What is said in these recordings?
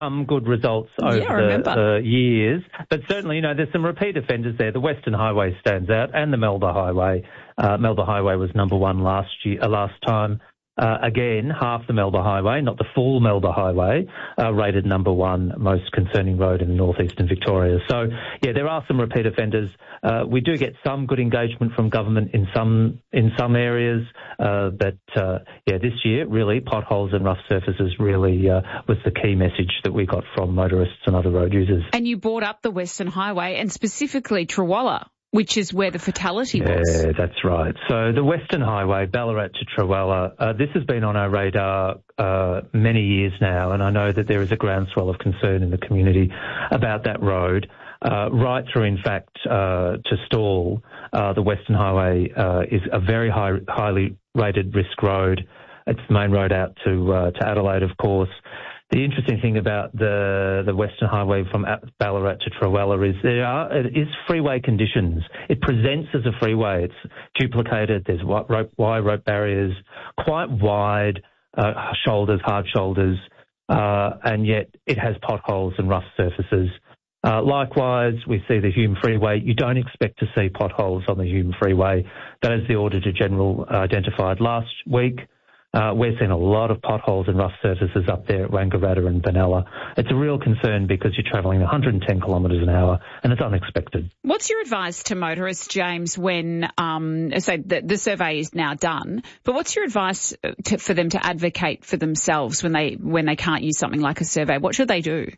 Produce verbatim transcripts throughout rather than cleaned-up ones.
some good results over yeah, the uh, years, but certainly, you know, there's some repeat offenders there. The Western Highway stands out, and the Melba Highway. Uh, Melba Highway was number one last year, uh, last time. Uh, again, half the Melba Highway, not the full Melba Highway, uh, rated number one most concerning road in northeastern Victoria. So, yeah, there are some repeat offenders. Uh, we do get some good engagement from government in some in some areas, uh, but uh, yeah, this year really potholes and rough surfaces really uh, was the key message that we got from motorists and other road users. And you brought up the Western Highway and specifically Trawalla, which is where the fatality yeah, was. Yeah, that's right. So the Western Highway, Ballarat to Trawalla, uh, this has been on our radar uh, many years now, and I know that there is a groundswell of concern in the community about that road. Uh, right through, in fact, uh, to Stawell, uh, the Western Highway uh, is a very high, highly rated risk road. It's the main road out to uh, to Adelaide, of course. The interesting thing about the the Western Highway from Ballarat to Trawalla is there are it is freeway conditions. It presents as a freeway. It's duplicated. There's rope, wire rope barriers, quite wide uh, shoulders, hard shoulders, uh, and yet it has potholes and rough surfaces. Uh, likewise, we see the Hume Freeway. You don't expect to see potholes on the Hume Freeway. That is the Auditor General identified last week. Uh, we're seeing a lot of potholes and rough surfaces up there at Wangaratta and Benalla. It's a real concern because you're travelling one hundred ten kilometres an hour and it's unexpected. What's your advice to motorists, James, when, um, so the, the survey is now done, but what's your advice to, for them to advocate for themselves when they, when they can't use something like a survey? What should they do?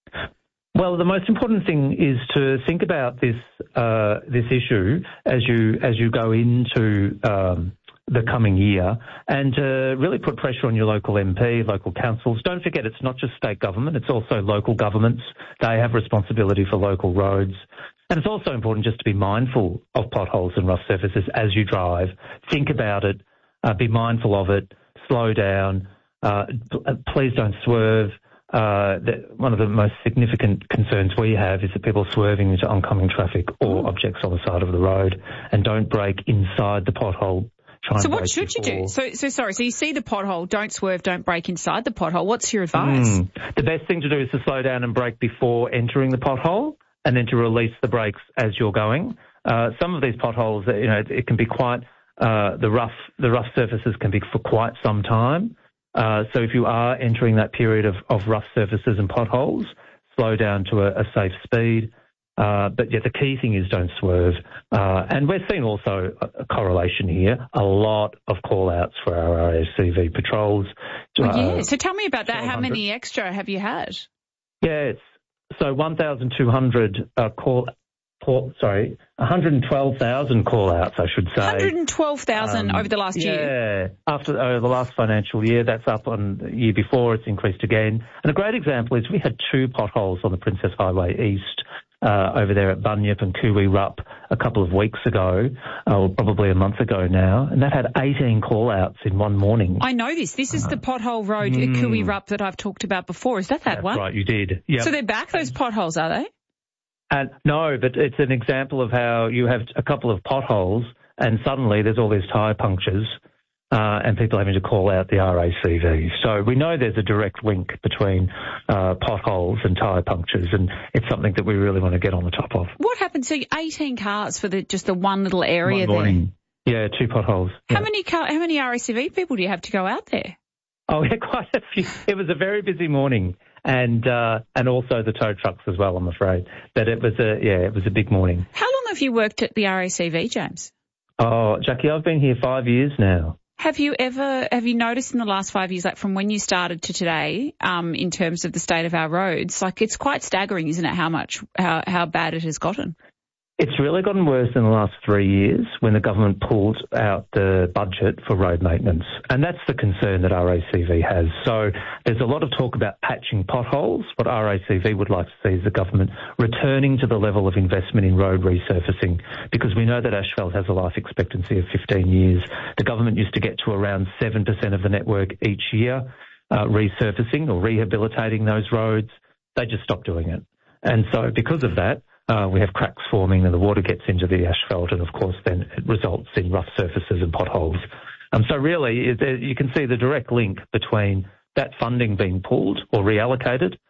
Well, the most important thing is to think about this uh, this issue as you as you go into um, the coming year, and to really put pressure on your local M P, local councils. Don't forget, it's not just state government; it's also local governments. They have responsibility for local roads, and it's also important just to be mindful of potholes and rough surfaces as you drive. Think about it, uh, be mindful of it, slow down. Uh, please don't swerve. Uh, that one of the most significant concerns we have is that people swerving into oncoming traffic or objects on the side of the road and don't brake inside the pothole. Try so and what should before. you do? So, so sorry, so you see the pothole, don't swerve, don't brake inside the pothole. What's your advice? Mm. The best thing to do is to slow down and brake before entering the pothole and then to release the brakes as you're going. Uh, some of these potholes, you know, it, it can be quite, uh, the rough, the rough surfaces can be for quite some time. Uh, so if you are entering that period of, of rough surfaces and potholes, slow down to a, a safe speed. Uh, but yeah, the key thing is don't swerve. Uh, and we're seeing also a, a correlation here, a lot of call-outs for our R A C V patrols. Oh, uh, yeah. So tell me about that. How many extra have you had? Yeah, it's, so one thousand two hundred uh, call Call, sorry, one hundred twelve thousand call-outs, I should say. one hundred twelve thousand um, over the last yeah, year? Yeah, after uh, the last financial year. That's up on the year before. It's increased again. And a great example is we had two potholes on the Princess Highway East uh, over there at Bunyip and Cooey Rup a couple of weeks ago, uh, or probably a month ago now, and that had eighteen call-outs in one morning. I know this. This is uh, the pothole road mm, at Cooey Rup that I've talked about before. Is that that that's one? Right, you did. Yep. So they're back, those potholes, are they? And no, but it's an example of how you have a couple of potholes and suddenly there's all these tyre punctures uh, and people having to call out the R A C V. So we know there's a direct link between uh, potholes and tyre punctures, and it's something that we really want to get on the top of. What happened? So eighteen cars for the just the one little area one morning. There? Yeah, two potholes. How yeah. many car, how many R A C V people do you have to go out there? Oh, yeah, quite a few. It was a very busy morning. And uh, and also the tow trucks as well, I'm afraid. But it was a yeah, it was a big morning. How long have you worked at the R A C V, James? Oh, Jackie, I've been here five years now. Have you ever have you noticed in the last five years, like from when you started to today, um, in terms of the state of our roads, like it's quite staggering, isn't it? How much how how bad it has gotten. It's really gotten worse in the last three years when the government pulled out the budget for road maintenance. And that's the concern that R A C V has. So there's a lot of talk about patching potholes. What R A C V would like to see is the government returning to the level of investment in road resurfacing, because we know that asphalt has a life expectancy of fifteen years. The government used to get to around seven percent of the network each year, uh, resurfacing or rehabilitating those roads. They just stopped doing it. And so because of that, Uh, we have cracks forming and the water gets into the asphalt and, of course, then it results in rough surfaces and potholes. Um, so really, it, it, you can see the direct link between that funding being pulled or reallocated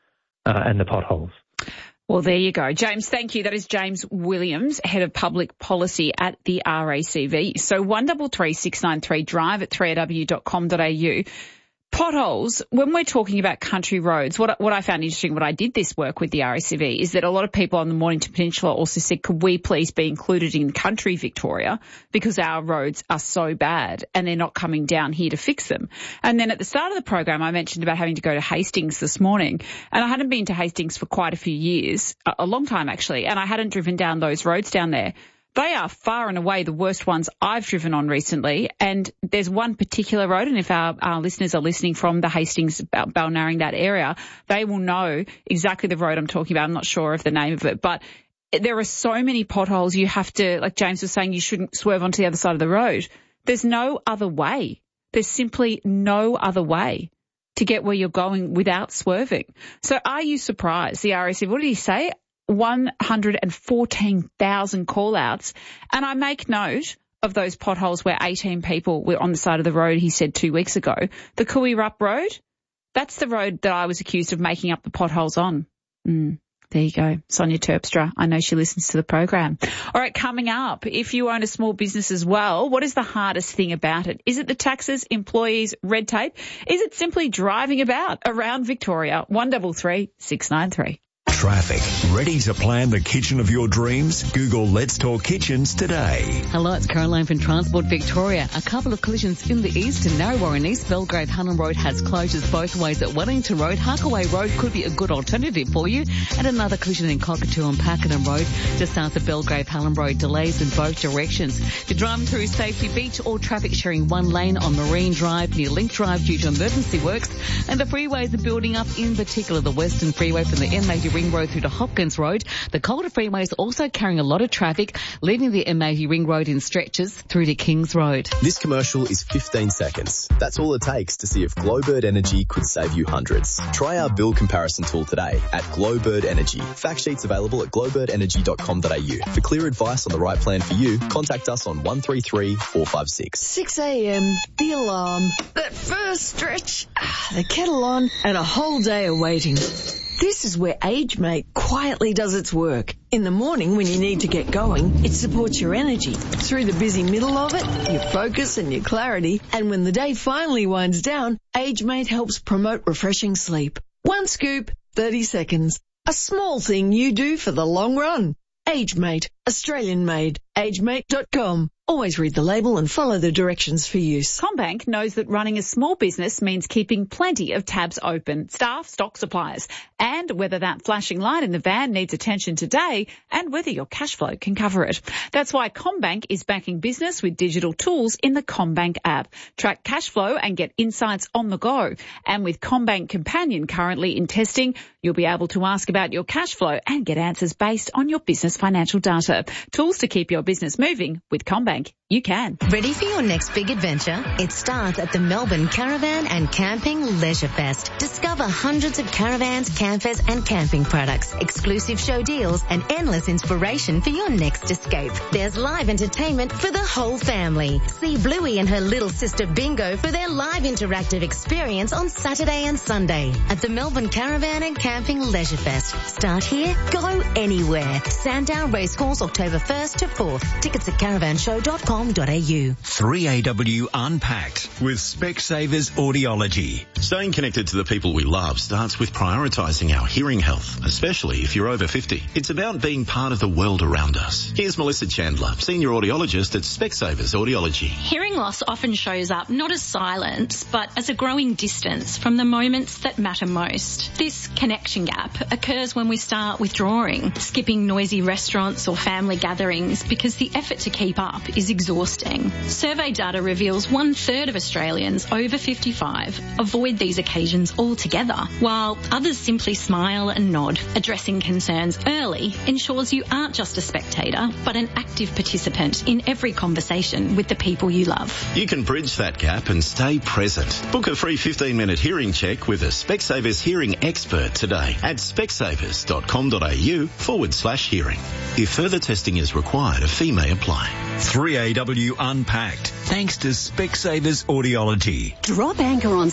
uh, and the potholes. Well, there you go. James, thank you. That is James Williams, Head of Public Policy at the R A C V. So one three three six nine three, drive at three A W dot com dot A U. Potholes, when we're talking about country roads, what, what I found interesting, what I did this work with the R A C V, is that a lot of people on the Mornington Peninsula also said, could we please be included in country Victoria because our roads are so bad and they're not coming down here to fix them. And then at the start of the program, I mentioned about having to go to Hastings this morning, and I hadn't been to Hastings for quite a few years, a, a long time actually, and I hadn't driven down those roads down there. They are far and away the worst ones I've driven on recently. And there's one particular road, and if our, our listeners are listening from the Hastings, Balnarring, that area, they will know exactly the road I'm talking about. I'm not sure of the name of it, but there are so many potholes. You have to, like James was saying, you shouldn't swerve onto the other side of the road. There's no other way. There's simply no other way to get where you're going without swerving. So are you surprised? The R A C V, what did he say? one hundred fourteen thousand call-outs. And I make note of those potholes where eighteen people were on the side of the road, he said two weeks ago. The Cooey Rup Road, that's the road that I was accused of making up the potholes on. Mm, there you go. Sonia Terpstra. I know she listens to the program. All right, coming up, if you own a small business as well, what is the hardest thing about it? Is it the taxes, employees, red tape? Is it simply driving about around Victoria? one three three six nine three. Traffic. Ready to plan the kitchen of your dreams? Google Let's Talk Kitchens today. Hello, it's Caroline from Transport Victoria. A couple of collisions in the east. In Narrowar and East Belgrave, Hunham Road has closures both ways at Wellington Road. Harkaway Road could be a good alternative for you. And another collision in Cockatoo on Pakenham Road, just south of Belgrave, Hallam Road. Delays in both directions. You're driving through Safety Beach, all traffic sharing one lane on Marine Drive near Link Drive due to emergency works. And the freeways are building up, in particular the Western Freeway from the M eighty Ring Road through to Hopkins Road. The Calder Freeway is also carrying a lot of traffic, leaving the M eighty Ring Road in stretches through to Kings Road. This commercial is fifteen seconds. That's all it takes to see if Glowbird Energy could save you hundreds. Try our bill comparison tool today at Glowbird Energy. Fact sheets available at glowbird energy dot com dot A U. For clear advice on the right plan for you, contact us on one three three four five six. six a.m, the alarm, that first stretch, the kettle on, and a whole day of waiting. This is where AgeMate quietly does its work. In the morning when you need to get going, it supports your energy. Through the busy middle of it, your focus and your clarity. And when the day finally winds down, AgeMate helps promote refreshing sleep. One scoop, thirty seconds. A small thing you do for the long run. AgeMate, Australian made. agemate dot com. Always read the label and follow the directions for use. CommBank knows that running a small business means keeping plenty of tabs open, staff, stock, suppliers, and whether that flashing light in the van needs attention today and whether your cash flow can cover it. That's why CommBank is backing business with digital tools in the CommBank app. Track cash flow and get insights on the go. And with CommBank Companion currently in testing, you'll be able to ask about your cash flow and get answers based on your business financial data. Tools to keep your business moving with CommBank. You can. Ready for your next big adventure? It starts at the Melbourne Caravan and Camping Leisure Fest. Discover hundreds of caravans, campers and camping products, exclusive show deals and endless inspiration for your next escape. There's live entertainment for the whole family. See Bluey and her little sister Bingo for their live interactive experience on Saturday and Sunday at the Melbourne Caravan and Camping Leisure Fest. Start here, go anywhere. Sandown Racecourse, October first to fourth. Tickets at caravan show dot com dot A U. three A W Unpacked with Specsavers Audiology. Staying connected to the people we love starts with prioritising our hearing health, especially if you're over fifty. It's about being part of the world around us. Here's Melissa Chandler, Senior Audiologist at Specsavers Audiology. Hearing loss often shows up not as silence, but as a growing distance from the moments that matter most. This connection gap occurs when we start withdrawing, skipping noisy restaurants or family gatherings because the effort to keep up is exhausting. Survey data reveals one third of Australians over fifty-five avoid these occasions altogether, while others simply smile and nod. Addressing concerns early ensures you aren't just a spectator, but an active participant in every conversation with the people you love. You can bridge that gap and stay present. Book a free fifteen minute hearing check with a Specsavers hearing expert today at specsavers dot com dot A U forward slash hearing. If further testing is required, a fee may apply. three A W Unpacked, thanks to Specsavers Audiology. Drop anchor on savings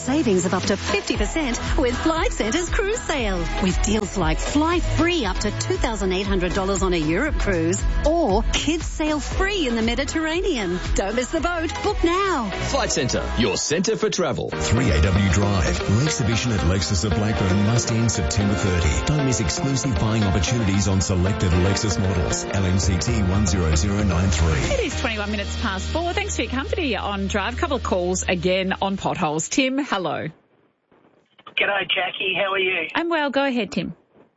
of up to fifty percent with Flight Centre's cruise sale. With deals like fly free up to two thousand eight hundred dollars on a Europe cruise or kids sail free in the Mediterranean. Don't miss the boat. Book now. Flight Centre, your centre for travel. three A W Drive. Exhibition at Lexus of Blackburn must end September thirtieth. Don't miss exclusive buying opportunities on selected Lexus models. L M C T one zero zero nine three. It is twenty-one minutes past four. Thanks for your company on Drive. A couple of calls again on potholes. Tim, hello. G'day, Jackie. How are you? I'm well. Go ahead, Tim.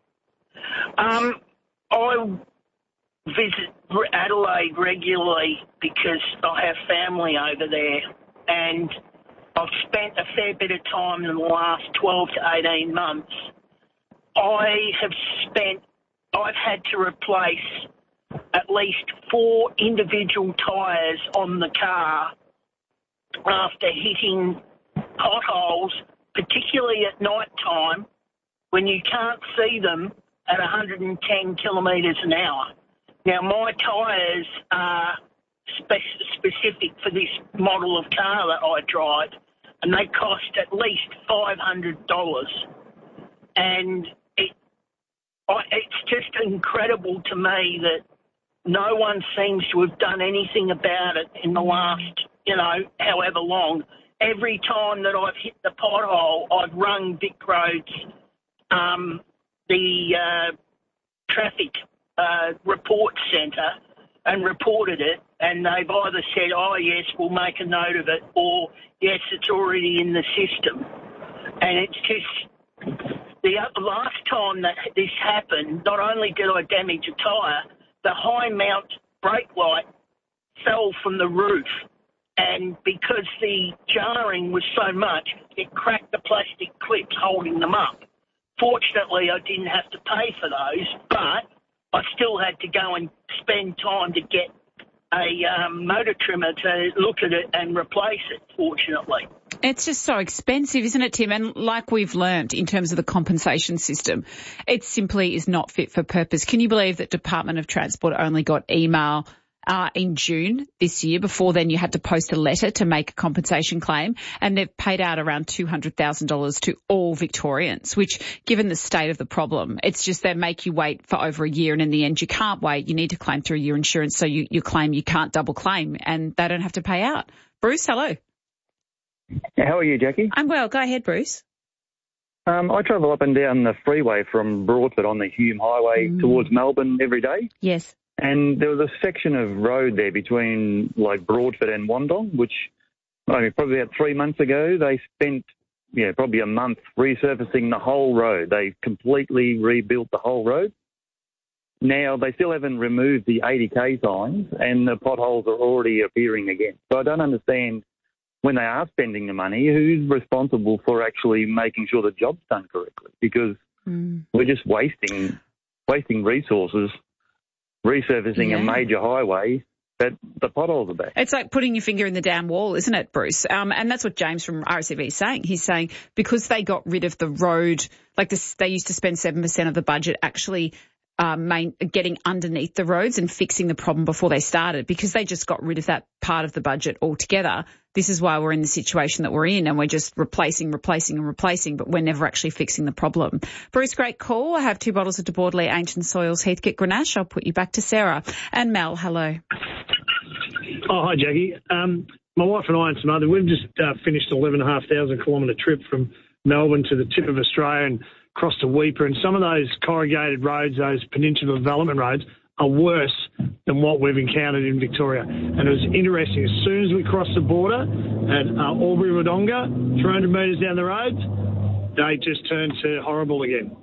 Um, I visit Adelaide regularly because I have family over there, and I've spent a fair bit of time in the last twelve to eighteen months. I have spent, I've had to replace at least four individual tyres on the car after hitting potholes, particularly at night time when you can't see them at one hundred ten kilometres an hour. Now, my tyres are spe- specific for this model of car that I drive, and they cost at least five hundred dollars. And it, I, it's just incredible to me that no one seems to have done anything about it in the last, you know, however long. Every time that I've hit the pothole, I've rung Vic Roads, um, the uh, traffic uh, report centre, and reported it, and they've either said, oh, yes, we'll make a note of it, or, yes, it's already in the system. And it's just, the last time that this happened, not only did I damage a tyre, the high mount brake light fell from the roof, and because the jarring was so much, it cracked the plastic clips holding them up. Fortunately, I didn't have to pay for those, but I still had to go and spend time to get a um, motor trimmer to look at it and replace it, fortunately. It's just so expensive, isn't it, Tim? And like we've learnt in terms of the compensation system, it simply is not fit for purpose. Can you believe that Department of Transport only got email uh, in June this year? Before then, you had to post a letter to make a compensation claim, and they've paid out around two hundred thousand dollars to all Victorians, which, given the state of the problem, it's just they make you wait for over a year, and in the end, you can't wait. You need to claim through your insurance, so you, you claim you can't double claim, and they don't have to pay out. Bruce, hello. How are you, Jackie? I'm well. Go ahead, Bruce. Um, I travel up and down the freeway from Broadford on the Hume Highway mm. towards Melbourne every day. Yes. And there was a section of road there between, like, Broadford and Wandong, which, I mean, probably about three months ago, they spent, you know, probably a month resurfacing the whole road. They completely rebuilt the whole road. Now, they still haven't removed the eighty K signs, and the potholes are already appearing again. So I don't understand, when they are spending the money, who's responsible for actually making sure the job's done correctly? Because mm. we're just wasting wasting resources, resurfacing yeah. a major highway, but the potholes are back. It's like putting your finger in the damn wall, isn't it, Bruce? Um, and that's what James from R S C V is saying. He's saying because they got rid of the road, like this, they used to spend seven percent of the budget actually Um, main, getting underneath the roads and fixing the problem before they started, because they just got rid of that part of the budget altogether. This is why we're in the situation that we're in, and we're just replacing, replacing and replacing, but we're never actually fixing the problem. Bruce, great call. I have two bottles of De Bordelais Ancient Soils Heathcote Grenache. I'll put you back to Sarah. And Mel, hello. Oh, hi, Jackie. Um, my wife and I and some other, we've just uh, finished an eleven thousand five hundred kilometre trip from Melbourne to the tip of Australia and across to Weipa, and some of those corrugated roads, those peninsula development roads, are worse than what we've encountered in Victoria. And it was interesting, as soon as we crossed the border at uh, Albury-Wodonga, three hundred metres down the road, they just turned to horrible again.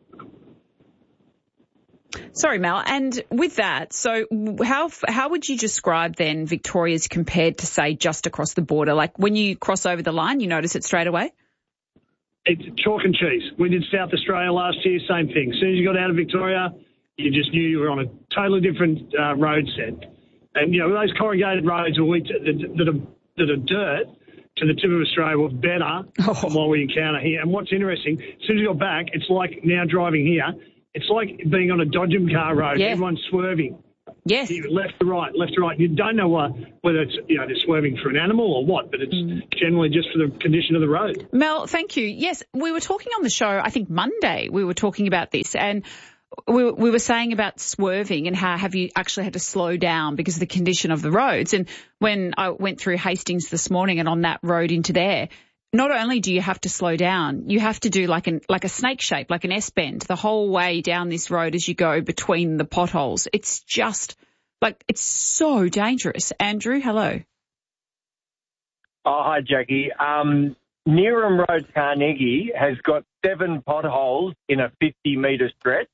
Sorry, Mel. And with that, so how how would you describe then Victoria's compared to, say, just across the border? Like when you cross over the line, you notice it straight away? It's chalk and cheese. We did South Australia last year, same thing. As soon as you got out of Victoria, you just knew you were on a totally different uh, road set. And, you know, those corrugated roads that, we t- that, are, that are dirt to the tip of Australia were better oh. than what we encounter here. And what's interesting, as soon as you got back, it's like now driving here, it's like being on a Dodgem car road. Yeah. Everyone's swerving. Yes. Left to right, left to right. You don't know what, whether it's, you know, they're swerving for an animal or what, but it's mm. generally just for the condition of the road. Mel, thank you. Yes, we were talking on the show, I think Monday, we were talking about this, and we, we were saying about swerving and how have you actually had to slow down because of the condition of the roads. And when I went through Hastings this morning and on that road into there, not only do you have to slow down, you have to do like an like a snake shape, like an S-bend, the whole way down this road as you go between the potholes. It's just like, it's so dangerous. Andrew, hello. Oh, hi, Jackie. Um, Neerim Road, Carnegie has got seven potholes in a fifty metre stretch.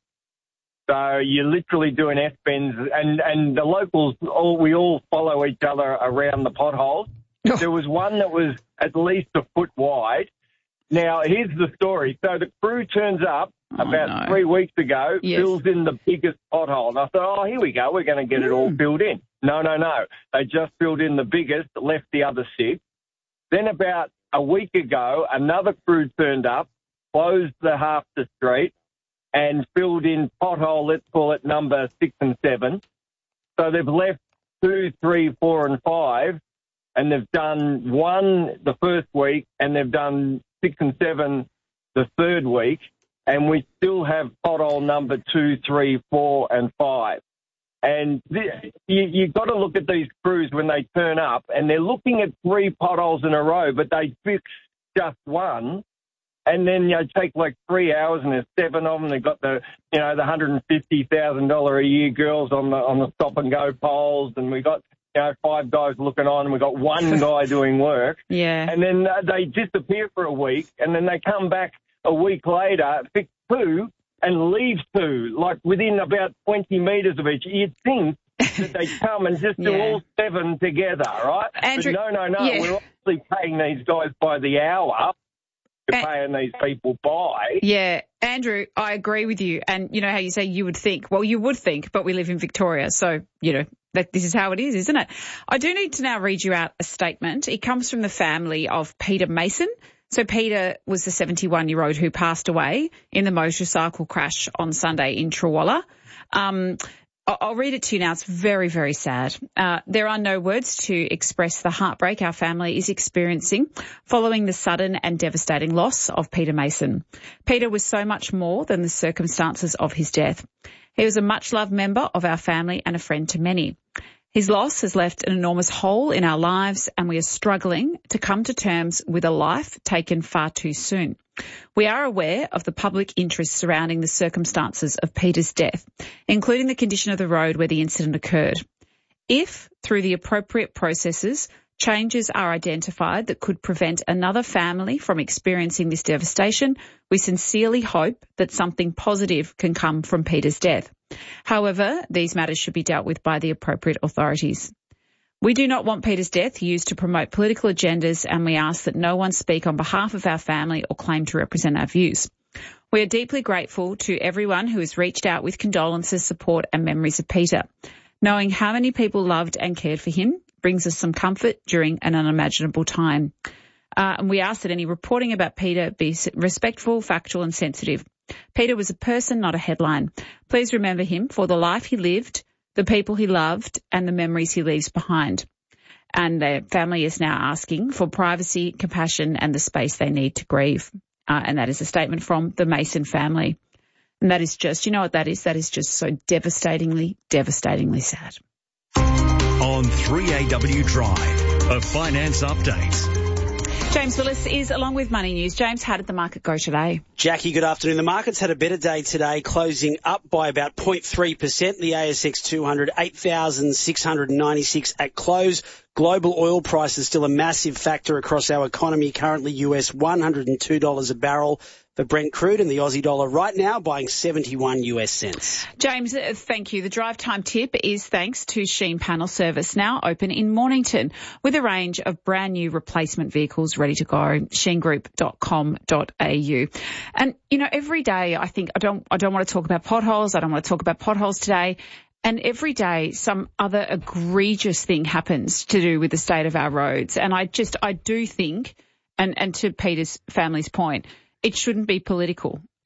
So you're literally doing S-bends, and, and the locals, all we all follow each other around the potholes. There was one that was at least a foot wide. Now, here's the story. So the crew turns up oh, about no. three weeks ago, yes. fills in the biggest pothole. And I thought, oh, here we go. We're going to get mm. it all filled in. No, no, no. They just filled in the biggest, left the other six. Then about a week ago, another crew turned up, closed the half the street, and filled in pothole, let's call it number six and seven. So they've left two, three, four, and five. And they've done one the first week, and they've done six and seven the third week, and we still have pothole number two, three, four, and five. And th- you, you've got to look at these crews when they turn up, and they're looking at three potholes in a row, but they fix just one, and then you know, take like three hours, and there's seven of them. They've got the you know the one hundred fifty thousand dollars a year girls on the on the stop and go poles, and we got. You know, five guys looking on, and we've got one guy doing work. Yeah. And then uh, they disappear for a week, and then they come back a week later, fix two, and leave two, like within about twenty metres of each. You'd think that they come and just do yeah. all seven together, right? Andrew, but no, no, no. Yeah. We're obviously paying these guys by the hour. We're paying these people by. Yeah. Andrew, I agree with you. And you know how you say you would think. Well, you would think, but we live in Victoria, so, you know, that this is how it is, isn't it? I do need to now read you out a statement. It comes from the family of Peter Mason. So Peter was the seventy-one-year-old who passed away in the motorcycle crash on Sunday in Trawalla. Um, I'll read it to you now. It's very, very sad. Uh, there are no words to express the heartbreak our family is experiencing following the sudden and devastating loss of Peter Mason. Peter was so much more than the circumstances of his death. He was a much-loved member of our family and a friend to many. His loss has left an enormous hole in our lives, and we are struggling to come to terms with a life taken far too soon. We are aware of the public interest surrounding the circumstances of Peter's death, including the condition of the road where the incident occurred. If, through the appropriate processes, changes are identified that could prevent another family from experiencing this devastation, we sincerely hope that something positive can come from Peter's death. However, these matters should be dealt with by the appropriate authorities. We do not want Peter's death used to promote political agendas, and we ask that no one speak on behalf of our family or claim to represent our views. We are deeply grateful to everyone who has reached out with condolences, support and memories of Peter. Knowing how many people loved and cared for him brings us some comfort during an unimaginable time. Uh, and we ask that any reporting about Peter be respectful, factual and sensitive. Peter was a person, not a headline. Please remember him for the life he lived, the people he loved and the memories he leaves behind. And the family is now asking for privacy, compassion and the space they need to grieve. Uh, and that is a statement from the Mason family. And that is just, you know what that is? That is just so devastatingly, devastatingly sad. On three A W Drive, a finance update. James Willis is along with Money News. James, how did the market go today? Jackie, good afternoon. The market's had a better day today, closing up by about zero point three percent. The A S X two hundred, eight thousand six hundred ninety-six at close. Global oil price is still a massive factor across our economy, currently U S one hundred two dollars a barrel for Brent crude, and the Aussie dollar right now buying seventy-one U S cents. James, thank you. The drive time tip is thanks to Sheen Panel Service, now open in Mornington with a range of brand new replacement vehicles ready to go. sheen group dot com dot a u. And, you know, every day I think I don't, I don't want to talk about potholes. I don't want to talk about potholes today. And every day some other egregious thing happens to do with the state of our roads. And I just, I do think, and, and to Peter's family's point, it shouldn't be political.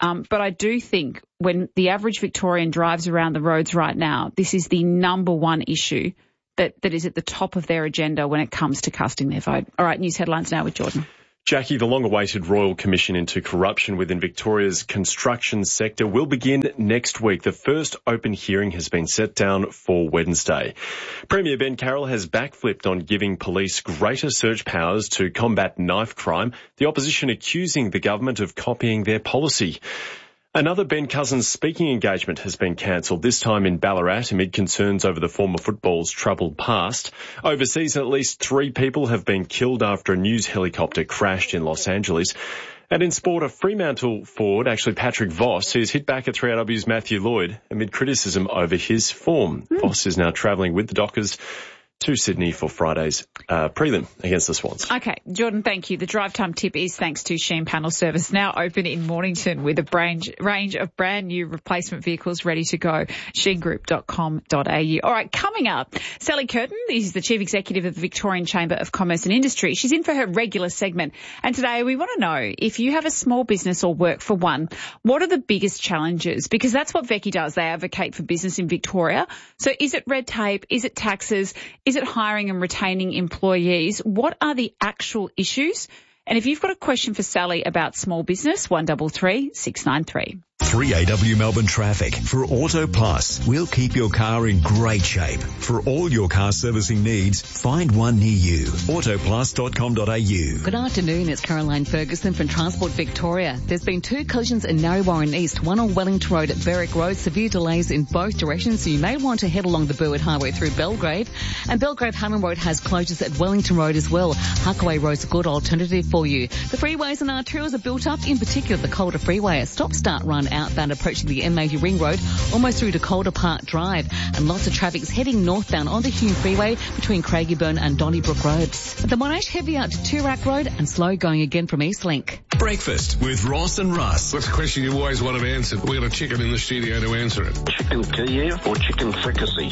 Um, but I do think when the average Victorian drives around the roads right now, this is the number one issue that, that is at the top of their agenda when it comes to casting their vote. All right, news headlines now with Jordan. Jackie, the long-awaited Royal Commission into Corruption within Victoria's construction sector will begin next week. The first open hearing has been set down for Wednesday. Premier Ben Carroll has backflipped on giving police greater search powers to combat knife crime, the opposition accusing the government of copying their policy. Another Ben Cousins speaking engagement has been cancelled, this time in Ballarat amid concerns over the former football's troubled past. Overseas, at least three people have been killed after a news helicopter crashed in Los Angeles. And in sport, a Fremantle forward, actually Patrick Voss, who's hit back at three R W's Matthew Lloyd amid criticism over his form. Mm. Voss is now travelling with the Dockers to Sydney for Friday's uh, prelim against the Swans. Okay, Jordan, thank you. The drive time tip is thanks to Sheen Panel Service, now open in Mornington with a range, range of brand new replacement vehicles ready to go. sheen group dot com dot a u. All right, coming up, Sally Curtin is the Chief Executive of the Victorian Chamber of Commerce and Industry. She's in for her regular segment. And today we want to know, if you have a small business or work for one, what are the biggest challenges? Because that's what Vecchi does. They advocate for business in Victoria. So is it red tape? Is it taxes? Is it hiring and retaining employees? What are the actual issues? And if you've got a question for Sally about small business, one three three, six nine three. three A W Melbourne traffic. For Auto Plus, we'll keep your car in great shape. For all your car servicing needs, find one near you. auto plus dot com dot a u. Good afternoon, it's Caroline Ferguson from Transport Victoria. There's been two collisions in Narre Warren East, one on Wellington Road at Berwick Road, severe delays in both directions, so you may want to head along the Burwood Highway through Belgrave. And Belgrave Hunter Road has closures at Wellington Road as well. Harkaway Road's a good alternative for you. The freeways and arterials are built up, in particular the Calder Freeway, a stop-start run outbound approaching the M eighty Ring Road, almost through to Calder Park Drive. And lots of traffic's heading northbound on the Hume Freeway between Craigieburn and Donnybrook Roads. At the Monash, heavy out to Toorak Road and slow going again from Eastlink. Breakfast with Ross and Russ. What's the question you always want to answer? We've got a chicken in the studio to answer it. Chicken Kiev or chicken fricassee?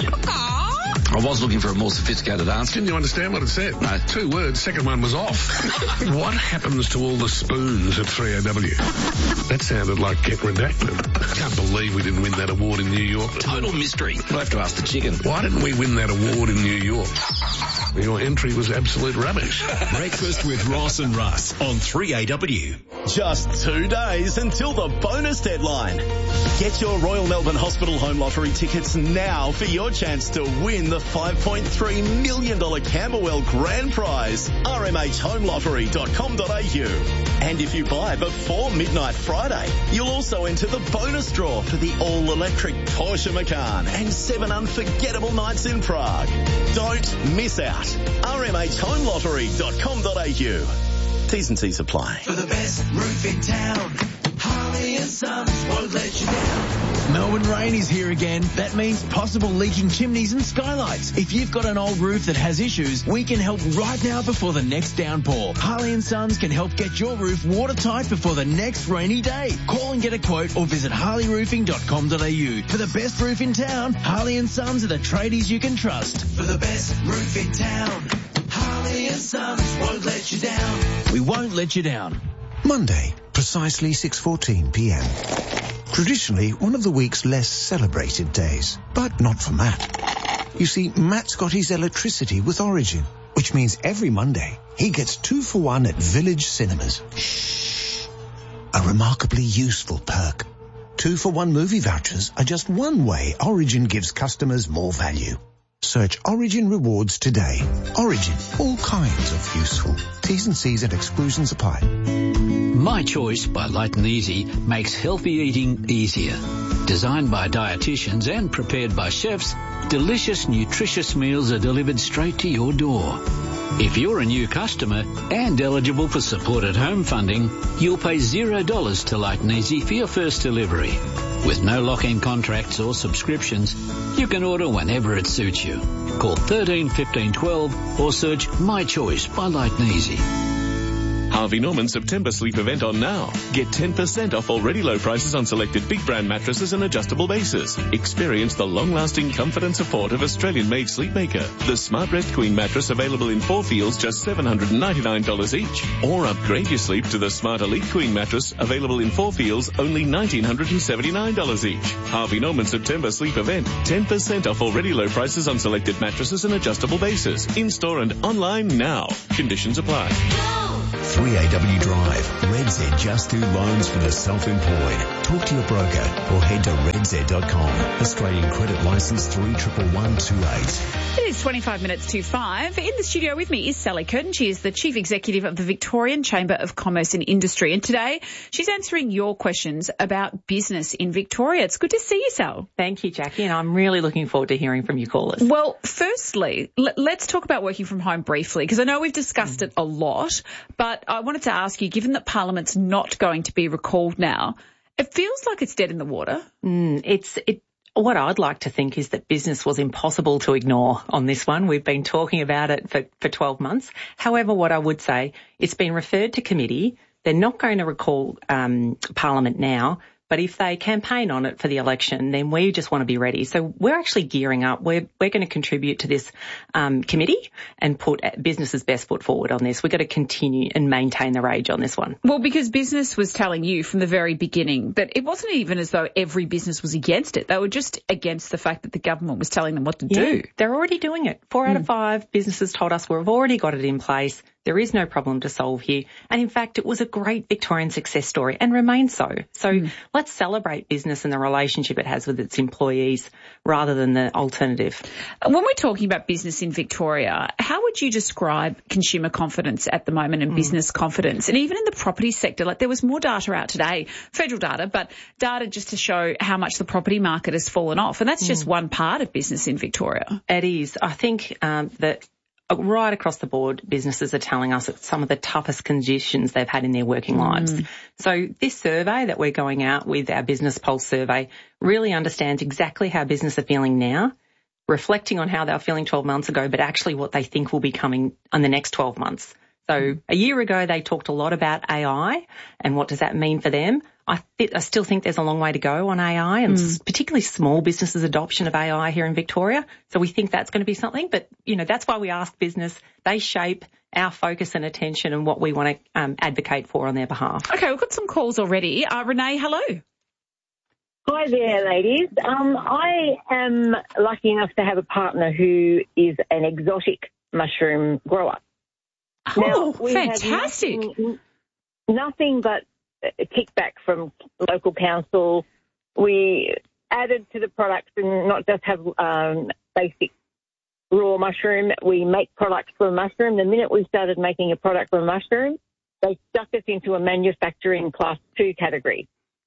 I was looking for a more sophisticated answer. Didn't you understand what it said? No. Two words, second one was off. What happens to all the spoons at three A W? That sounded like Get Redacted. I can't believe we didn't win that award in New York. Total mystery. We'll have to ask the chicken. Why didn't we win that award in New York? Your entry was absolute rubbish. Breakfast with Ross and Russ on three A W. Just two days until the bonus deadline. Get your Royal Melbourne Hospital Home Lottery tickets now for your chance to win the five point three million dollars Camberwell Grand Prize. r m h home lottery dot com dot a u. And if you buy before midnight Friday, you'll also enter the bonus draw for the all-electric Porsche Macan and seven unforgettable nights in Prague. Don't miss out. r m h home lottery dot com dot a u. T's and C's apply. For the best roof in town, Harley and Sons won't let you down. Melbourne rain is here again. That means possible leaking chimneys and skylights. If you've got an old roof that has issues, we can help right now before the next downpour. Harley and Sons can help get your roof watertight before the next rainy day. Call and get a quote or visit harley roofing dot com dot a u. For the best roof in town, Harley and Sons are the tradies you can trust. For the best roof in town, Harley and Sons won't let you down. We won't let you down. Monday, precisely six fourteen p m. Traditionally one of the week's less celebrated days, but not for Matt. You see, Matt's got his electricity with Origin, which means every Monday he gets two for one at Village Cinemas. Shh. A remarkably useful perk. Two for one movie vouchers are just one way Origin gives customers more value. Search Origin Rewards today. Origin, all kinds of useful. T's and C's and exclusions apply. My Choice by Light and Easy makes healthy eating easier. Designed by dietitians and prepared by chefs, delicious, nutritious meals are delivered straight to your door. If you're a new customer and eligible for supported home funding, you'll pay zero dollars to Light and Easy for your first delivery. With no lock-in contracts or subscriptions, you can order whenever it suits you. Call thirteen fifteen twelve or search My Choice by Light and Easy. Harvey Norman September sleep event on now. Get ten percent off already low prices on selected big brand mattresses and adjustable bases. Experience the long-lasting comfort and support of Australian-made Sleepmaker. The Smart Rest Queen mattress available in four feels just seven hundred ninety-nine dollars each. Or upgrade your sleep to the Smart Elite Queen mattress available in four feels only one thousand nine hundred seventy-nine dollars each. Harvey Norman September sleep event. ten percent off already low prices on selected mattresses and adjustable bases. In-store and online now. Conditions apply. three A W Drive. Red Z just do loans for the self-employed. Talk to your broker or head to red z dot com. Australian credit licence three one one two eight. It is twenty-five minutes to five. In the studio with me is Sally Curtin. She is the Chief Executive of the Victorian Chamber of Commerce and Industry. And today she's answering your questions about business in Victoria. It's good to see you, Sal. Thank you, Jackie. And I'm really looking forward to hearing from you callers. Well, firstly, l- let's talk about working from home briefly, because I know we've discussed mm. it a lot, but I wanted to ask you, given that Parliament's not going to be recalled now, it feels like it's dead in the water. Mm, it's it. What I'd like to think is that business was impossible to ignore on this one. We've been talking about it for, for twelve months. However, what I would say, it's been referred to committee. They're not going to recall um, Parliament now. But if they campaign on it for the election, then we just want to be ready. So we're actually gearing up. We're we're going to contribute to this um, committee and put business's best foot forward on this. We've got to continue and maintain the rage on this one. Well, because business was telling you from the very beginning that it wasn't even as though every business was against it. They were just against the fact that the government was telling them what to yeah, do. They're already doing it. Four mm. out of five businesses told us we've already got it in place. There is no problem to solve here. And in fact, it was a great Victorian success story and remains so. So mm. let's celebrate business and the relationship it has with its employees rather than the alternative. When we're talking about business in Victoria, how would you describe consumer confidence at the moment and mm. business confidence? And even in the property sector, like there was more data out today, federal data, but data just to show how much the property market has fallen off. And that's mm. just one part of business in Victoria. It is. I think um, that right across the board, businesses are telling us it's some of the toughest conditions they've had in their working lives. Mm. So this survey that we're going out with, our Business Pulse survey, really understands exactly how business are feeling now, reflecting on how they were feeling twelve months ago, but actually what they think will be coming in the next twelve months. So a year ago, they talked a lot about A I and what does that mean for them. I, th- I still think there's a long way to go on A I and mm. particularly small businesses' adoption of A I here in Victoria. So we think that's going to be something. But, you know, that's why we ask business. They shape our focus and attention and what we want to um, advocate for on their behalf. Okay, we've got some calls already. Uh, Renee, hello. Hi there, ladies. Um, I am lucky enough to have a partner who is an exotic mushroom grower. Oh, now, we fantastic. Nothing, nothing but a kickback from local council. We added to the products and not just have um, basic raw mushroom. We make products from mushroom. The minute we started making a product from mushroom, they stuck us into a manufacturing class two category.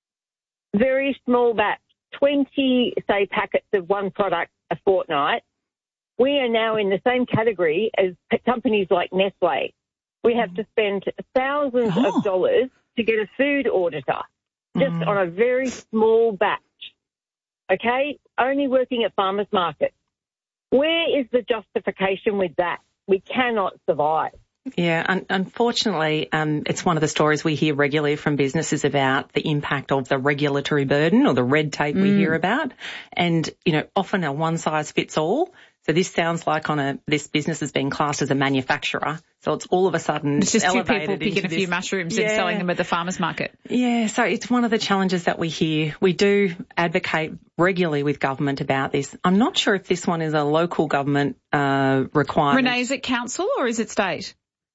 Very small batch, twenty, say, packets of one product a fortnight. We are now in the same category as companies like Nestle. We have to spend thousands oh. of dollars to get a food auditor just mm. on a very small batch, okay, only working at farmers markets. Where is the justification with that? We cannot survive. Yeah, un- unfortunately, um, it's one of the stories we hear regularly from businesses about the impact of the regulatory burden or the red tape mm. we hear about. And, you know, often a one size fits all. So this sounds like on a, this business is being classed as a manufacturer. So it's all of a sudden it's just two people picking a few mushrooms yeah. and selling them at the farmer's market. Yeah, so it's one of the challenges that we hear. We do advocate regularly with government about this. I'm not sure if this one is a local government uh, requirement. Renee, is it council or is it state?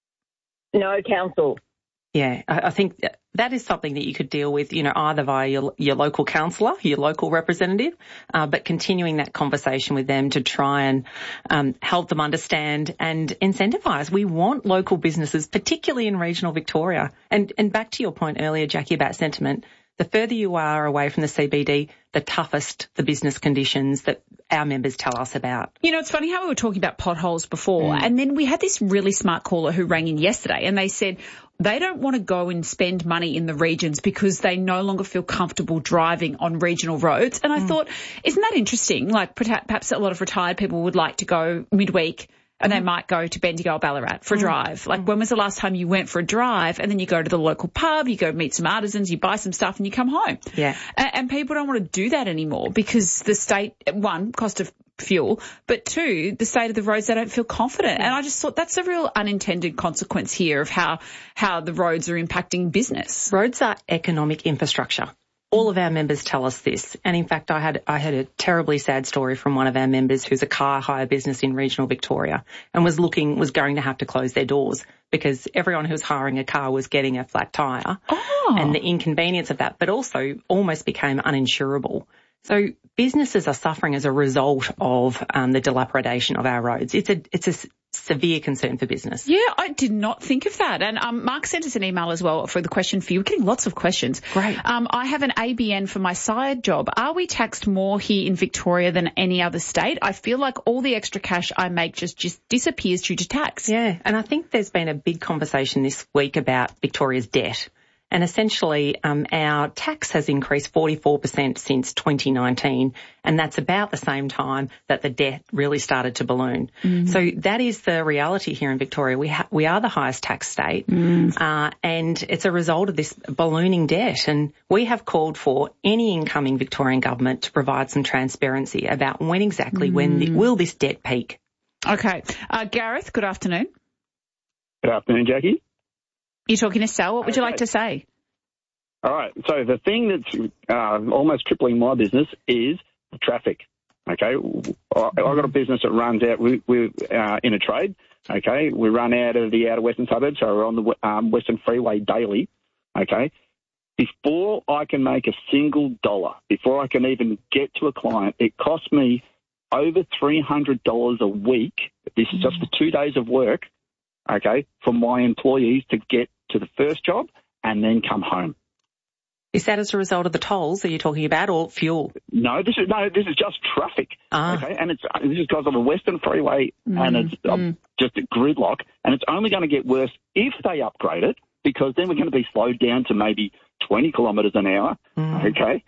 No, council. Yeah, I, I think that is something that you could deal with, you know, either via your, your local councillor, your local representative, uh, but continuing that conversation with them to try and um, help them understand and incentivise. We want local businesses, particularly in regional Victoria. And, and back to your point earlier, Jackie, about sentiment, the further you are away from the C B D, the toughest the business conditions that our members tell us about. You know, it's funny how we were talking about potholes before, mm. and then we had this really smart caller who rang in yesterday and they said they don't want to go and spend money in the regions because they no longer feel comfortable driving on regional roads. And I mm. thought, isn't that interesting? Like perhaps a lot of retired people would like to go midweek and they might go to Bendigo or Ballarat for a Mm. drive. Like, when was the last time you went for a drive and then you go to the local pub, you go meet some artisans, you buy some stuff and you come home? Yeah. And, and people don't want to do that anymore because the state, one, cost of fuel, but two, the state of the roads, they don't feel confident. And I just thought that's a real unintended consequence here of how, how the roads are impacting business. Roads are economic infrastructure. All of our members tell us this. And in fact, I had, I had a terribly sad story from one of our members who's a car hire business in regional Victoria and was looking, was going to have to close their doors because everyone who was hiring a car was getting a flat tyre oh. and the inconvenience of that, but also almost became uninsurable. So businesses are suffering as a result of um, the dilapidation of our roads. It's a, it's a severe concern for business. Yeah, I did not think of that. And um, Mark sent us an email as well for the question for you. We're getting lots of questions. Great. Um, I have an A B N for my side job. Are we taxed more here in Victoria than any other state? I feel like all the extra cash I make just, just disappears due to tax. Yeah, and I think there's been a big conversation this week about Victoria's debt. And essentially, um, our tax has increased forty-four percent since twenty nineteen, and that's about the same time that the debt really started to balloon. Mm. So that is the reality here in Victoria. We ha- we are the highest tax state, Mm. uh, and it's a result of this ballooning debt. And we have called for any incoming Victorian government to provide some transparency about when exactly, when the, will this debt peak? Okay. Uh, Gareth, good afternoon. Good afternoon, Jackie. You're talking to Sal. What would you Okay. like to say? All right. So the thing that's uh, almost crippling my business is the traffic. Okay. I, I've got a business that runs out. We, we're uh, in a trade. Okay. We run out of the outer western suburbs, so we're on the um, Western Freeway daily. Okay. Before I can make a single dollar, before I can even get to a client, it costs me over three hundred dollars a week. This is just for two days of work. Okay, for my employees to get to the first job and then come home. Is that as a result of the tolls that you're talking about, or fuel? No, this is no, this is just traffic. Ah. Okay, and it's this is because of the Western Freeway, Mm, and it's uh, mm. just a gridlock, and it's only going to get worse if they upgrade it, because then we're going to be slowed down to maybe twenty kilometres an hour. Mm. Okay,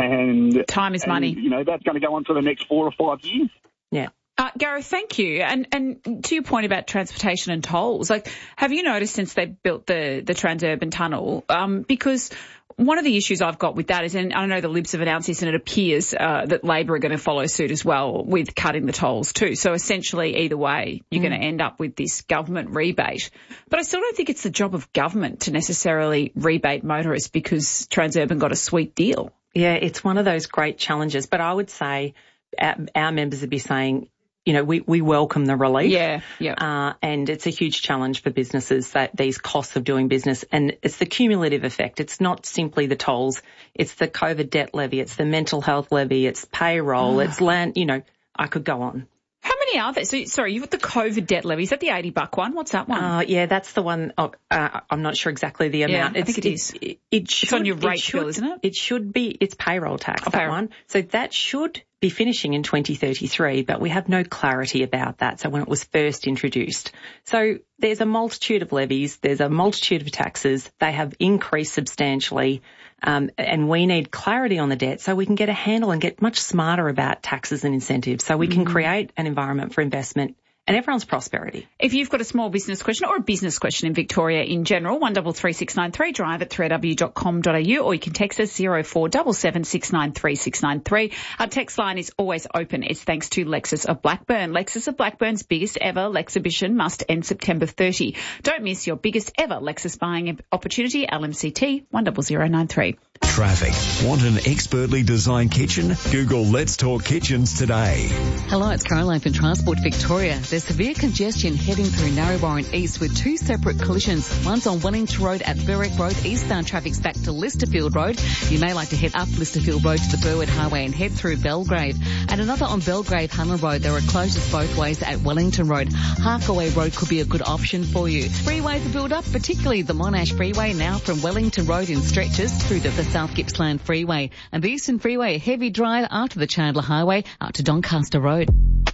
and time is and, money. You know that's going to go on for the next four or five years. Yeah. Uh, Gareth, thank you. And and to your point about transportation and tolls, like, have you noticed since they built the, the Transurban Tunnel, um, because one of the issues I've got with that is, and I know the Libs have announced this and it appears uh, that Labor are going to follow suit as well with cutting the tolls too. So essentially, either way, you're mm. going to end up with this government rebate. But I still don't think it's the job of government to necessarily rebate motorists because Transurban got a sweet deal. Yeah, it's one of those great challenges. But I would say our, our members would be saying, you know, we, we welcome the relief. Yeah, yeah. Uh, and it's a huge challenge for businesses, that these costs of doing business. And it's the cumulative effect. It's not simply the tolls. It's the COVID debt levy. It's the mental health levy. It's payroll. It's land, you know, I could go on. How many are there? So, sorry, you've got the COVID debt levy. Is that the eighty buck one? What's that one? Uh, yeah, that's the one. Oh, uh, I'm not sure exactly the amount. Yeah, I it's, think it is. It, it should, it's on your rate it should, bill, isn't it? It should be. It's payroll tax, oh, that payroll. one. So that should be finishing in twenty thirty-three, but we have no clarity about that. So when it was first introduced. So there's a multitude of levies. There's a multitude of taxes. They have increased substantially. Um, and we need clarity on the debt so we can get a handle and get much smarter about taxes and incentives so we can Mm. create an environment for investment and everyone's prosperity. If you've got a small business question or a business question in Victoria in general, one double three six nine three, drive at three w dot com dot a u, or you can text us zero four seven seven six nine three six nine three. Our text line is always open. It's thanks to Lexus of Blackburn. Lexus of Blackburn's biggest ever Lexhibition must end September thirtieth. Don't miss your biggest ever Lexus buying opportunity. L M C T one zero zero nine three. Traffic. Want an expertly designed kitchen? Google Let's Talk Kitchens today. Hello, it's Caroline from Transport Victoria. There's severe congestion heading through Narrewarren East with two separate collisions. One's on Wellington Road at Berwick Road. Eastbound traffic's back to Listerfield Road. You may like to head up Listerfield Road to the Burwood Highway and head through Belgrave. And another on Belgrave Hunter Road. There are closures both ways at Wellington Road. Harkaway Road could be a good option for you. Freeways are built up, particularly the Monash Freeway now from Wellington Road in stretches through to the South Gippsland Freeway. And the Eastern Freeway, a heavy drive after the Chandler Highway out to Doncaster Road.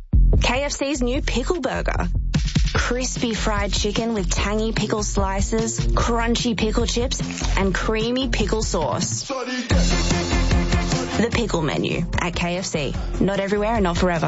K F C's new pickle burger. Crispy fried chicken with tangy pickle slices, crunchy pickle chips, and creamy pickle sauce. The pickle menu at K F C. Not everywhere and not forever.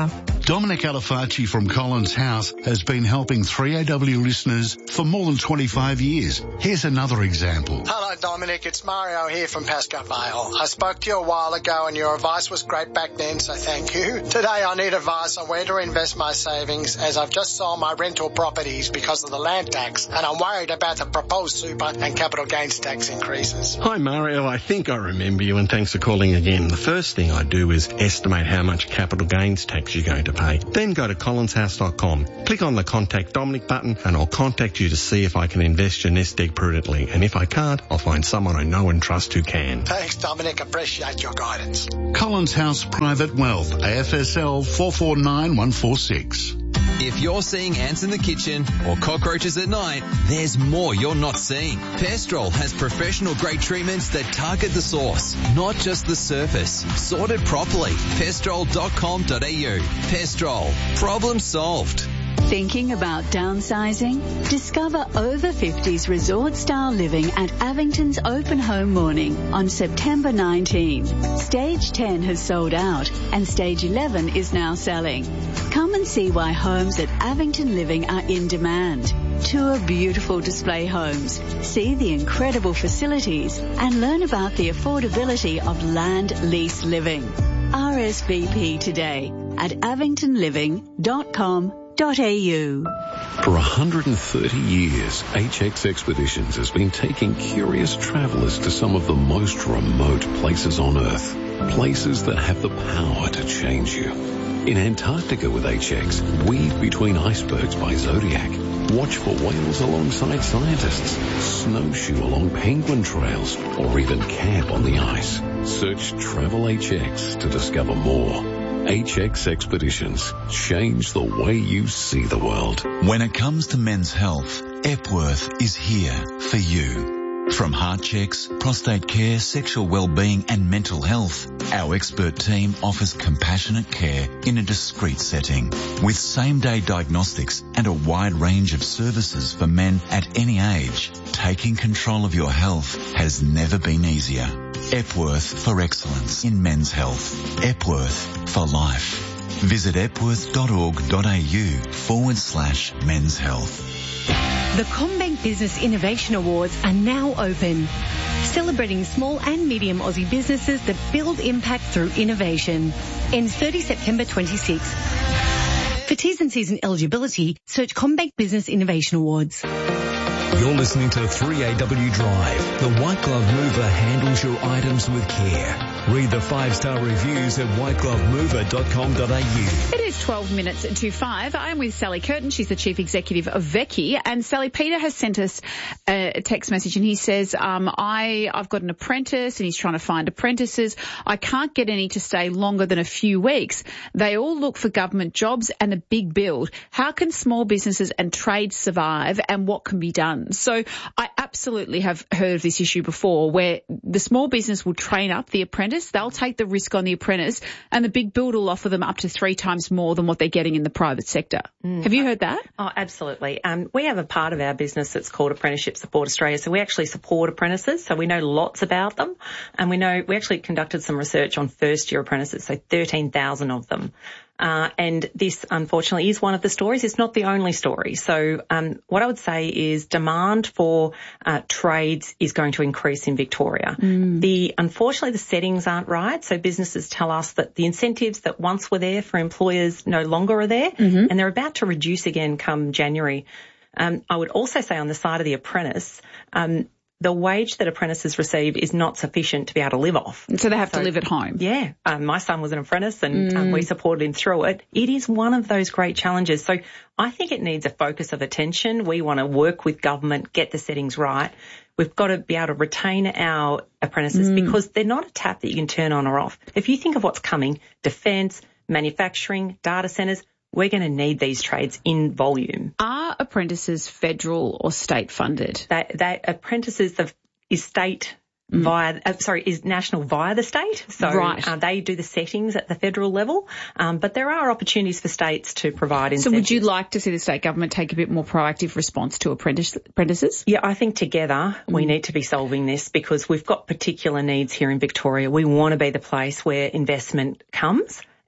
Dominic Alifacci from Collins House has been helping three A W listeners for more than twenty-five years. Here's another example. Hello, Dominic. It's Mario here from Pascoe Vale. I spoke to you a while ago and your advice was great back then, so thank you. Today I need advice on where to invest my savings as I've just sold my rental properties because of the land tax and I'm worried about the proposed super and capital gains tax increases. Hi, Mario. I think I remember you and thanks for calling again. The first thing I do is estimate how much capital gains tax you're going to pay. Then go to collins house dot com. Click on the Contact Dominic button and I'll contact you to see if I can invest your nest egg prudently. And if I can't, I'll find someone I know and trust who can. Thanks, Dominic. Appreciate your guidance. Collins House Private Wealth, A F S L four four nine one four six. If you're seeing ants in the kitchen or cockroaches at night, there's more you're not seeing. Pestrol has professional grade treatments that target the source, not just the surface. Sorted properly. pestrol dot com dot a u. Pestrol. Problem solved. Thinking about downsizing? Discover over fifties resort-style living at Avington's Open Home Morning on September nineteenth. Stage ten has sold out and Stage eleven is now selling. Come and see why homes at Avington Living are in demand. Tour beautiful display homes, see the incredible facilities and learn about the affordability of land lease living. R S V P today at avington living dot com dot a u. For one hundred thirty years, H X Expeditions has been taking curious travellers to some of the most remote places on Earth. Places that have the power to change you. In Antarctica with H X, weave between icebergs by Zodiac. Watch for whales alongside scientists. Snowshoe along penguin trails. Or even camp on the ice. Search Travel H X to discover more. H X Expeditions. Change the way you see the world. When it comes to men's health, Epworth is here for you. From heart checks, prostate care, sexual well-being and mental health, our expert team offers compassionate care in a discreet setting. With same-day diagnostics and a wide range of services for men at any age, taking control of your health has never been easier. Epworth for excellence in men's health. Epworth for life. Visit epworth dot org dot a u forward slash men's health. The CommBank Business Innovation Awards are now open, celebrating small and medium Aussie businesses that build impact through innovation. Ends thirtieth September twenty-sixth. For T's and C's and eligibility, search CommBank Business Innovation Awards. You're listening to three A W Drive. The White Glove Mover handles your items with care. Read the five-star reviews at white glove mover dot com dot a u. It is twelve minutes to five. I'm with Sally Curtin. She's the Chief Executive of Vecchi. And Sally, Peter has sent us a text message and he says, um, I, I've got an apprentice and he's trying to find apprentices. I can't get any to stay longer than a few weeks. They all look for government jobs and a big build. How can small businesses and trades survive and what can be done? So I absolutely have heard of this issue before where the small business will train up the apprentice. They'll take the risk on the apprentice and the big builder will offer them up to three times more than what they're getting in the private sector. Mm. Have you heard that? Oh, absolutely. Um, we have a part of our business that's called Apprenticeship Support Australia. So we actually support apprentices. So we know lots about them. And we know we actually conducted some research on first year apprentices, so thirteen thousand of them. Uh, and this, unfortunately, is one of the stories. It's not the only story. So um, what I would say is demand for uh, trades is going to increase in Victoria. Mm. The unfortunately, the settings aren't right. So businesses tell us that the incentives that once were there for employers no longer are there, mm-hmm. and they're about to reduce again come January. Um, I would also say on the side of the apprentice, um, the wage that apprentices receive is not sufficient to be able to live off. So they have so, to live at home. Yeah. Um, my son was an apprentice and mm. um, we supported him through it. It is one of those great challenges. So I think it needs a focus of attention. We want to work with government, get the settings right. We've got to be able to retain our apprentices mm. because they're not a tap that you can turn on or off. If you think of what's coming, defence, manufacturing, data centres, we're going to need these trades in volume. Are apprentices federal or state funded? They, they apprentices the, is state mm. via, uh, sorry, is national via the state. So right. uh, they do the settings at the federal level. Um, but there are opportunities for states to provide incentives. So would you like to see the state government take a bit more proactive response to apprentice, apprentices? Yeah, I think together mm. we need to be solving this because we've got particular needs here in Victoria. We want to be the place where investment comes.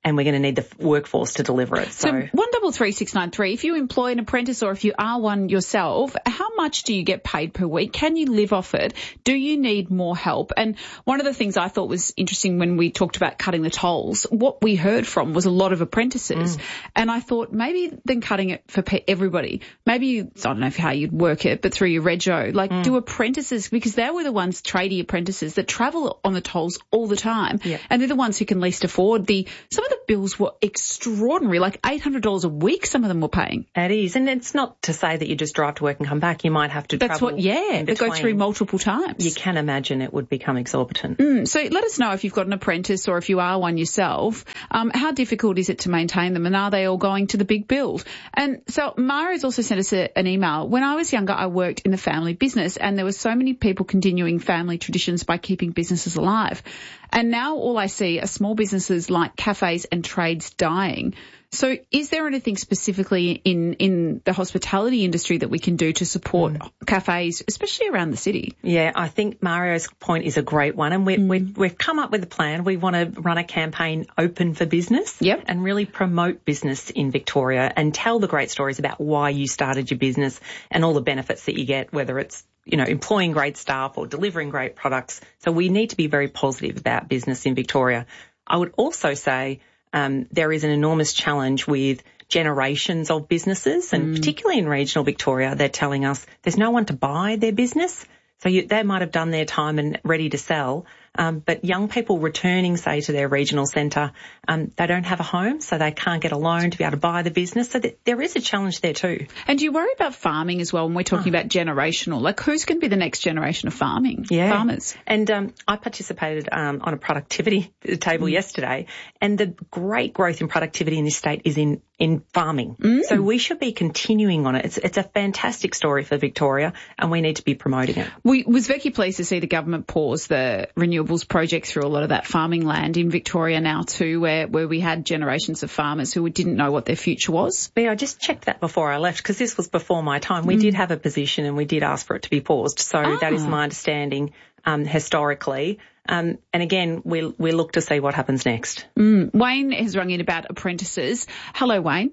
and we're going to need the workforce to deliver it. So, so one double three six nine three. If you employ an apprentice or if you are one yourself, how much do you get paid per week? Can you live off it? Do you need more help? And one of the things I thought was interesting when we talked about cutting the tolls, what we heard from was a lot of apprentices. Mm. And I thought maybe then cutting it for everybody, maybe you, I don't know how you'd work it, but through your rego, like mm. do apprentices, because they were the ones, tradie apprentices, that travel on the tolls all the time. Yeah. And they're the ones who can least afford the, some of the bills were extraordinary, like eight hundred dollars a week some of them were paying. It is. And it's not to say that you just drive to work and come back. You might have to That's travel. what, yeah, they go through multiple times. You can imagine it would become exorbitant. Mm, so let us know if you've got an apprentice or if you are one yourself. Um, how difficult is it to maintain them, and are they all going to the big build? And so Mara's also sent us a, an email. When I was younger, I worked in the family business, and there were so many people continuing family traditions by keeping businesses alive. And now all I see are small businesses like cafes and trades dying. So is there anything specifically in, in the hospitality industry that we can do to support mm. cafes, especially around the city? Yeah, I think Mario's point is a great one. And we, mm. we've, we've come up with a plan. We want to run a campaign, Open for Business, yep. and really promote business in Victoria and tell the great stories about why you started your business and all the benefits that you get, whether it's, you know, employing great staff or delivering great products. So we need to be very positive about business in Victoria. I would also say Um, there is an enormous challenge with generations of businesses, and mm. particularly in regional Victoria, they're telling us there's no one to buy their business. So you, they might have done their time and ready to sell, um, but young people returning, say, to their regional centre, um, they don't have a home, so they can't get a loan to be able to buy the business. So th- there is a challenge there too. And do you worry about farming as well when we're talking oh. about generational? Like, who's going to be the next generation of farming? Yeah. Farmers. And um, I participated um, on a productivity table mm. yesterday, and the great growth in productivity in this state is in in farming. Mm. So we should be continuing on it. It's, it's a fantastic story for Victoria, and we need to be promoting it. We, was Vicky pleased to see the government pause the renewables project through a lot of that farming land in Victoria now too, where, where we had generations of farmers who didn't know what their future was? Yeah, I just checked that before I left because this was before my time. We mm. did have a position and we did ask for it to be paused. So ah. that is my understanding um, historically. Um, and again, we'll, we'll look to see what happens next. Mm. Wayne has rung in about apprentices. Hello, Wayne.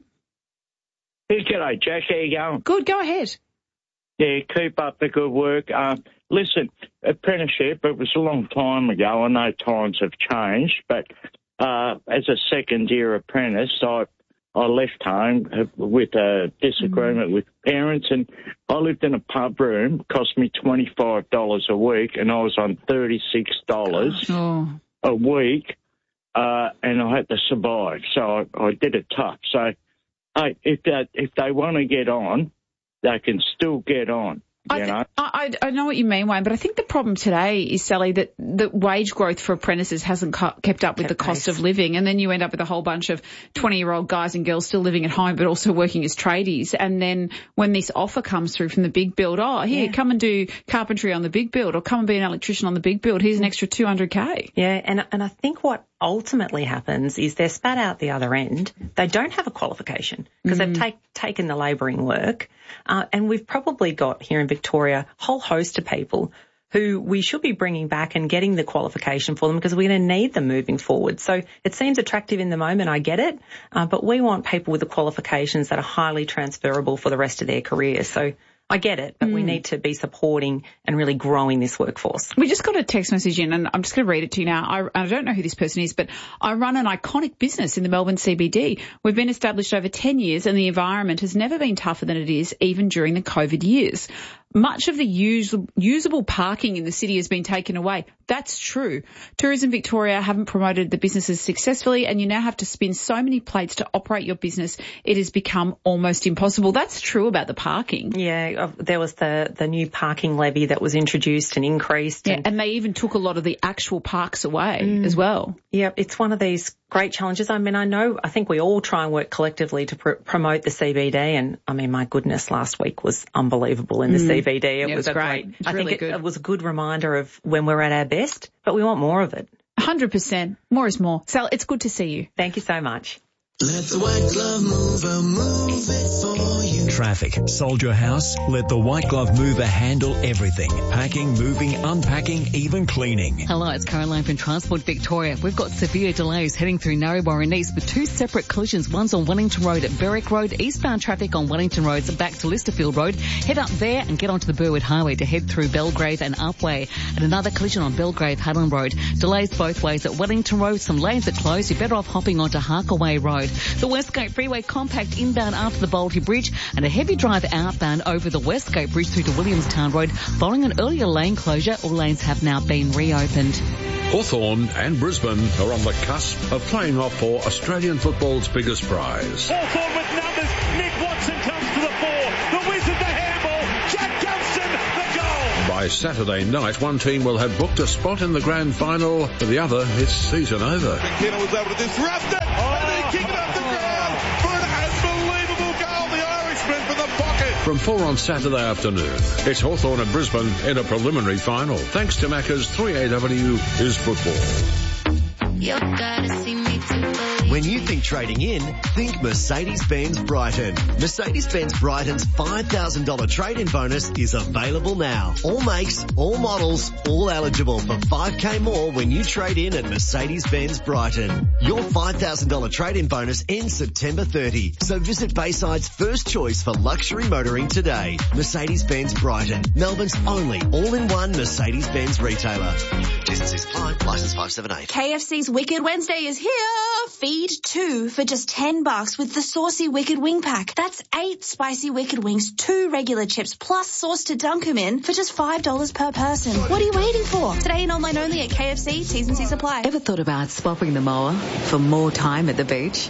Hey, g'day, Jack. How you going? Good, go ahead. Yeah, keep up the good work. Uh, listen, apprenticeship, it was a long time ago. I know times have changed, but uh, as a second-year apprentice, I I left home with a disagreement mm. with parents, and I lived in a pub room. It cost me twenty-five dollars a week, and I was on thirty-six dollars oh. a week, uh, and I had to survive. So I, I did it tough. So hey, if that, if they want to get on, they can still get on. You I, th- know? I, I know what you mean, Wayne, but I think the problem today is, Sally, that the wage growth for apprentices hasn't cu- kept up with kept the cost pace. of living, and then you end up with a whole bunch of twenty-year-old guys and girls still living at home but also working as tradies. And then when this offer comes through from the big build, oh, here, yeah. come and do carpentry on the big build, or come and be an electrician on the big build, here's an extra two hundred K. Yeah, and and I think what ultimately happens is they're spat out the other end. They don't have a qualification because mm. they've take, taken the labouring work. Uh, and we've probably got here in Victoria a whole host of people who we should be bringing back and getting the qualification for them because we're going to need them moving forward. So it seems attractive in the moment, I get it, uh, but we want people with the qualifications that are highly transferable for the rest of their career. So I get it, but mm. we need to be supporting and really growing this workforce. We just got a text message in, and I'm just going to read it to you now. I, I don't know who this person is, but I run an iconic business in the Melbourne C B D. We've been established over ten years, and the environment has never been tougher than it is, even during the COVID years. Much of the use, usable parking in the city has been taken away. That's true. Tourism Victoria haven't promoted the businesses successfully, and you now have to spin so many plates to operate your business. It has become almost impossible. That's true about the parking. Yeah, there was the, the new parking levy that was introduced and increased. Yeah, and, and they even took a lot of the actual parks away mm, as well. Yeah, it's one of these great challenges. I mean, I know, I think we all try and work collectively to pr- promote the C B D, and I mean, my goodness, last week was unbelievable in the mm. C B D. It yeah, was it was great. great. It's I really think it, good. it was a good reminder of when we're at our best, but we want more of it. one hundred percent. More is more. Sal, it's good to see you. Thank you so much. Let the White Glove Mover move it for you. Traffic. Sold your house? Let the White Glove Mover handle everything. Packing, moving, unpacking, even cleaning. Hello, it's Caroline from Transport Victoria. We've got severe delays heading through Narrabri and East with two separate collisions. One's on Wellington Road at Berwick Road. Eastbound traffic on Wellington Road back to Listerfield Road. Head up there and get onto the Burwood Highway to head through Belgrave and Upway. And another collision on Belgrave Haddon Road. Delays both ways at Wellington Road. Some lanes are closed. You're better off hopping onto Harkaway Road. The Westgate Freeway compact inbound after the Bolte Bridge and a heavy drive outbound over the Westgate Bridge through to Williamstown Road. Following an earlier lane closure, all lanes have now been reopened. Hawthorn and Brisbane are on the cusp of playing off for Australian football's biggest prize. Hawthorn with numbers. Nick Watson comes to the fore. The Wizard, the handball. Jack Johnston, the goal. By Saturday night, one team will have booked a spot in the grand final. For the other, it's season over. McKenna was able to disrupt it. Oh. And then kick it up the ground for an unbelievable goal. The Irishman from the pocket. From four on Saturday afternoon, it's Hawthorn and Brisbane in a preliminary final. Thanks to Macca's three A W is football. You gotta see me to believe. When you think trading in, think Mercedes-Benz Brighton. Mercedes-Benz Brighton's five thousand dollars trade-in bonus is available now. All makes, all models, all eligible for five K more when you trade in at Mercedes-Benz Brighton. Your five thousand dollars trade-in bonus ends September thirtieth, so visit Bayside's first choice for luxury motoring today. Mercedes-Benz Brighton, Melbourne's only all-in-one Mercedes-Benz retailer. T's and C's apply, licence five seven eight. K F C's Wicked Wednesday is here. Feed two for just ten bucks with the Saucy Wicked Wing Pack. That's eight spicy Wicked Wings, two regular chips, plus sauce to dunk 'em in for just five dollars per person. What are you waiting for? Today and online only at K F C. T's and C's apply. Ever thought about swapping the mower for more time at the beach?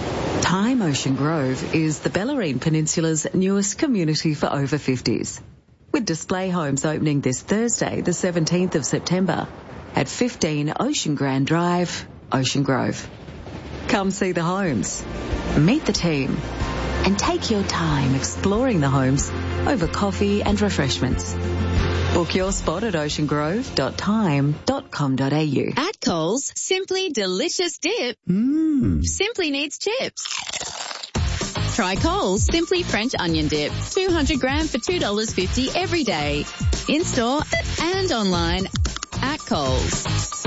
Time Ocean Grove is the Bellarine Peninsula's newest community for over fifties. With display homes opening this Thursday, the seventeenth of September, at fifteen Ocean Grand Drive, Ocean Grove. Come see the homes, meet the team, and take your time exploring the homes over coffee and refreshments. Book your spot at ocean grove dot time dot com dot a u. At Coles, simply delicious dip. Mmm. Simply needs chips. Try Coles Simply French Onion Dip. two hundred gram for two dollars fifty every day. In-store and online at Coles.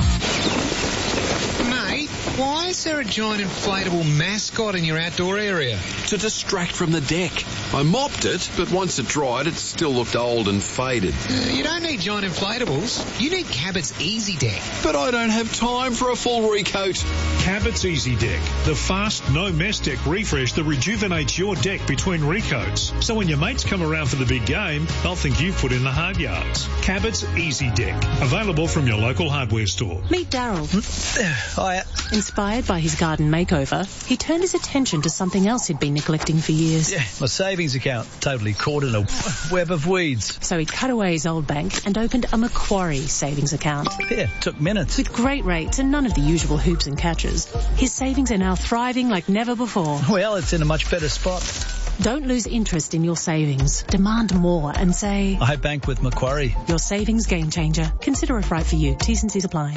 Mate, why is there a giant inflatable mascot in your outdoor area? To distract from the deck. I mopped it, but once it dried, it still looked old and faded. Uh, you don't need giant inflatables. You need Cabot's Easy Deck. But I don't have time for a full recoat. Cabot's Easy Deck, the fast, no-mess deck refresh that rejuvenates your deck between recoats. So when your mates come around for the big game, they'll think you've put in the hard yards. Cabot's Easy Deck, available from your local hardware store. Meet Daryl. Hiya. Inspired by his garden makeover, he turned his attention to something else he'd been neglecting for years. Yeah, my savings account, totally caught in a web of weeds. So he cut away his old bank and opened a Macquarie savings account. Yeah, took minutes. With great rates and none of the usual hoops and catches, his savings are now thriving like never before. Well, it's in a much better spot. Don't lose interest in your savings. Demand more and say, I bank with Macquarie. Your savings game changer. Consider if right for you. T's and C's apply.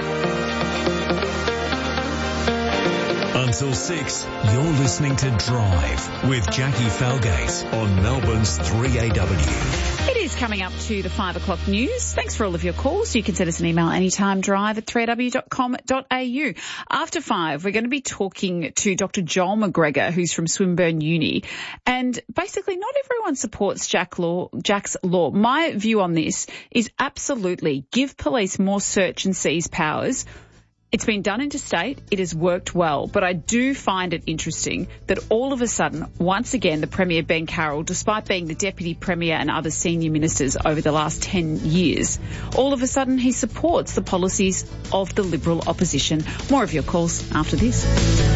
Until six, you're listening to Drive with Jackie Falgate on Melbourne's three A W. It is coming up to the five o'clock news. Thanks for all of your calls. You can send us an email anytime, drive at three a w dot com dot a u. After five, we're going to be talking to Doctor Joel McGregor, who's from Swinburne Uni. And basically, not everyone supports Jack Law, Jack's law. My view on this is absolutely give police more search and seize powers. It's been done interstate. It has worked well. But I do find it interesting that all of a sudden, once again, the Premier Ben Carroll, despite being the Deputy Premier and other senior ministers over the last ten years, all of a sudden he supports the policies of the Liberal opposition. More of your calls after this.